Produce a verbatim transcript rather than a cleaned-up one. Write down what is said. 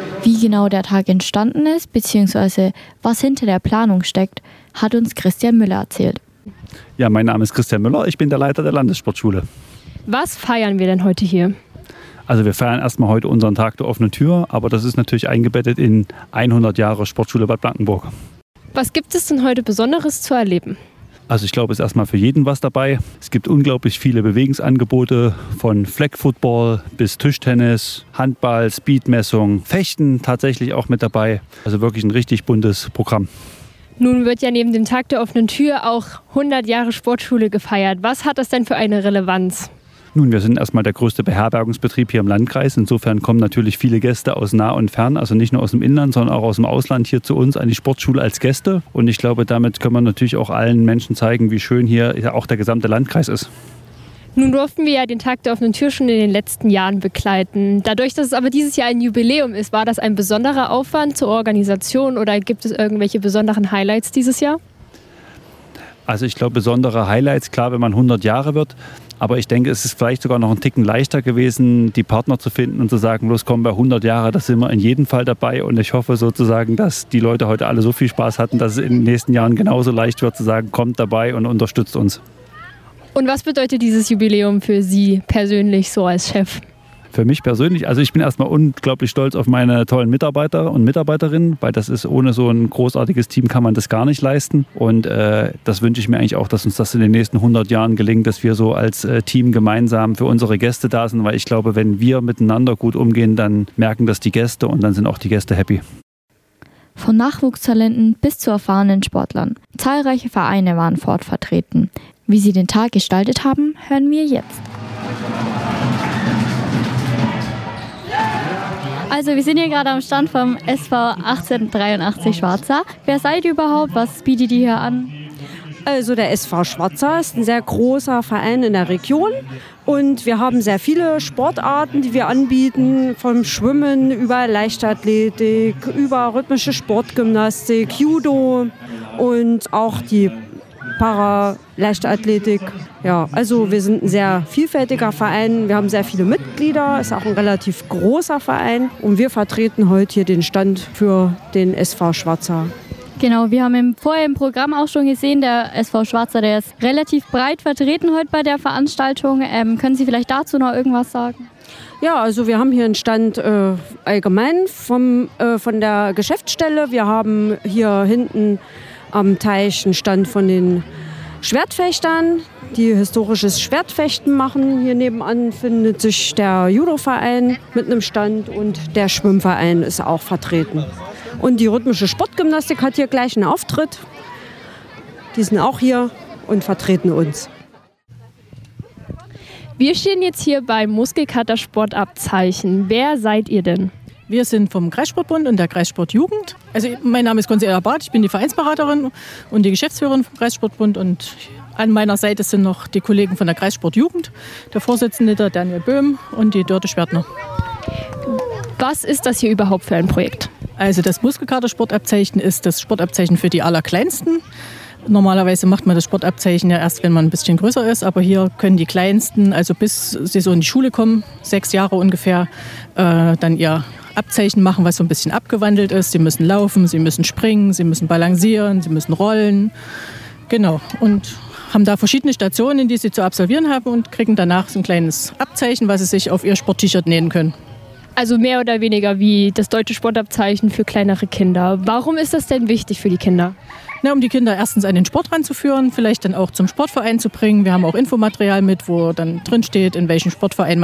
Wie genau der Tag entstanden ist, beziehungsweise was hinter der Planung steckt, hat uns Christian Müller erzählt. Ja, mein Name ist Christian Müller, ich bin der Leiter der Landessportschule. Was feiern wir denn heute hier? Also wir feiern erstmal heute unseren Tag der offenen Tür, aber das ist natürlich eingebettet in hundert Jahre Sportschule Bad Blankenburg. Was gibt es denn heute Besonderes zu erleben? Also ich glaube, es ist erstmal für jeden was dabei. Es gibt unglaublich viele Bewegungsangebote, von Flag Football bis Tischtennis, Handball, Speedmessung, Fechten tatsächlich auch mit dabei. Also wirklich ein richtig buntes Programm. Nun wird ja neben dem Tag der offenen Tür auch hundert Jahre Sportschule gefeiert. Was hat das denn für eine Relevanz? Nun, wir sind erstmal der größte Beherbergungsbetrieb hier im Landkreis. Insofern kommen natürlich viele Gäste aus nah und fern, also nicht nur aus dem Inland, sondern auch aus dem Ausland hier zu uns an die Sportschule als Gäste. Und ich glaube, damit können wir natürlich auch allen Menschen zeigen, wie schön hier auch der gesamte Landkreis ist. Nun durften wir ja den Tag der offenen Tür schon in den letzten Jahren begleiten. Dadurch, dass es aber dieses Jahr ein Jubiläum ist, war das ein besonderer Aufwand zur Organisation oder gibt es irgendwelche besonderen Highlights dieses Jahr? Also ich glaube, besondere Highlights, klar, wenn man hundert Jahre wird. Aber ich denke, es ist vielleicht sogar noch ein Ticken leichter gewesen, die Partner zu finden und zu sagen, los komm, bei hundert Jahre, das sind wir in jedem Fall dabei. Und ich hoffe sozusagen, dass die Leute heute alle so viel Spaß hatten, dass es in den nächsten Jahren genauso leicht wird zu sagen, kommt dabei und unterstützt uns. Und was bedeutet dieses Jubiläum für Sie persönlich so als Chef? Für mich persönlich, also ich bin erstmal unglaublich stolz auf meine tollen Mitarbeiter und Mitarbeiterinnen, weil das ist, ohne so ein großartiges Team kann man das gar nicht leisten. Und äh, das wünsche ich mir eigentlich auch, dass uns das in den nächsten hundert Jahren gelingt, dass wir so als äh, Team gemeinsam für unsere Gäste da sind, weil ich glaube, wenn wir miteinander gut umgehen, dann merken das die Gäste und dann sind auch die Gäste happy. Von Nachwuchstalenten bis zu erfahrenen Sportlern. Zahlreiche Vereine waren vor Ort vertreten. Wie sie den Tag gestaltet haben, hören wir jetzt. Also wir sind hier gerade am Stand vom S V achtzehnhundertdreiundachtzig Schwarza. Wer seid ihr überhaupt? Was bietet ihr hier an? Also der S V Schwarza ist ein sehr großer Verein in der Region und wir haben sehr viele Sportarten, die wir anbieten, vom Schwimmen über Leichtathletik, über rhythmische Sportgymnastik, Judo und auch die Para-Leichtathletik. Ja, also wir sind ein sehr vielfältiger Verein. Wir haben sehr viele Mitglieder, ist auch ein relativ großer Verein. Und wir vertreten heute hier den Stand für den S V Schwarza. Genau, wir haben im, vorher im Programm auch schon gesehen, der S V Schwarza, der ist relativ breit vertreten heute bei der Veranstaltung. Ähm, können Sie vielleicht dazu noch irgendwas sagen? Ja, also wir haben hier einen Stand äh, allgemein vom, äh, von der Geschäftsstelle. Wir haben hier hinten am Teich einen Stand von den Schwertfechtern, die historisches Schwertfechten machen. Hier nebenan findet sich der Judo-Verein mit einem Stand und der Schwimmverein ist auch vertreten. Und die rhythmische Sportgymnastik hat hier gleich einen Auftritt. Die sind auch hier und vertreten uns. Wir stehen jetzt hier beim Muskelkater Sportabzeichen. Wer seid ihr denn? Wir sind vom Kreissportbund und der Kreissportjugend. Also mein Name ist Consuela Barth, ich bin die Vereinsberaterin und die Geschäftsführerin vom Kreissportbund. Und an meiner Seite sind noch die Kollegen von der Kreissportjugend, der Vorsitzende, der Daniel Böhm und die Dörte Schwertner. Was ist das hier überhaupt für ein Projekt? Also das Muskelkater-Sportabzeichen ist das Sportabzeichen für die Allerkleinsten. Normalerweise macht man das Sportabzeichen ja erst, wenn man ein bisschen größer ist. Aber hier können die Kleinsten, also bis sie so in die Schule kommen, sechs Jahre ungefähr, äh, dann ihr Abzeichen machen, was so ein bisschen abgewandelt ist. Sie müssen laufen, sie müssen springen, sie müssen balancieren, sie müssen rollen. Genau. Und haben da verschiedene Stationen, die sie zu absolvieren haben und kriegen danach so ein kleines Abzeichen, was sie sich auf ihr Sport-T-Shirt nähen können. Also mehr oder weniger wie das deutsche Sportabzeichen für kleinere Kinder. Warum ist das denn wichtig für die Kinder? Na, um die Kinder erstens an den Sport ranzuführen, vielleicht dann auch zum Sportverein zu bringen. Wir haben auch Infomaterial mit, wo dann drin steht, in welchem Sportverein